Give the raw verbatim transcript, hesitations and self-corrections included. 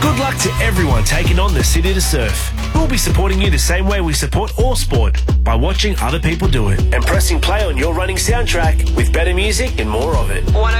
Good luck to everyone taking on the City to Surf. We'll be supporting you the same way we support all sport, by watching other people do it and pressing play on your running soundtrack with better music and more of it.